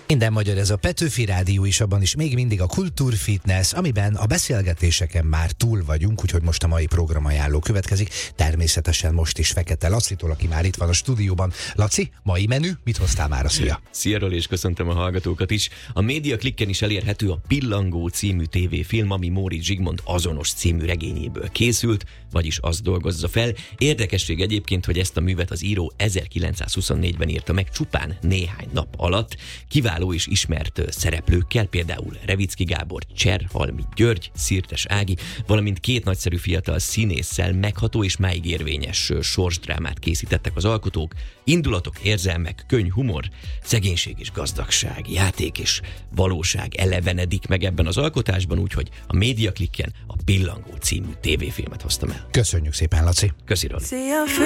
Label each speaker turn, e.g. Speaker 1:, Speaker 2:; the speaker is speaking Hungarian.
Speaker 1: Minden magyar, ez a Petőfi Rádió is, abban is még mindig a Kultúrfitness, amiben a beszélgetéseken már túl vagyunk, úgyhogy most a mai programajánló következik. Természetesen most is Fekete Lacitól, aki már itt van a stúdióban. Laci, mai menü, mit hoztál már? Szia!
Speaker 2: Szia, Roli, és köszöntöm a hallgatókat is. A Média Klikken is elérhető a Pillangó című tévéfilm, ami Móricz Zsigmond azonos című regényéből készült, vagyis azt dolgozza fel. Érdekesség egyébként, hogy ezt a művet az író 1924-ben írta meg csupán néhány nap alatt, kiváló és ismert szereplőkkel, például Revicki Gábor, Cserhalmi György, Szirtes Ági, valamint két nagyszerű fiatal színésszel megható és máig érvényes sorsdrámát készítettek az alkotók. Indulatok, érzelmek, könny, humor, szegénység és gazdagság, játék és valóság elevenedik meg ebben az alkotásban, úgyhogy a Média Klikken a Pillangó című tévéfilmet hoztam el.
Speaker 1: Köszönjük szépen, Laci!
Speaker 2: Köszi, Roli!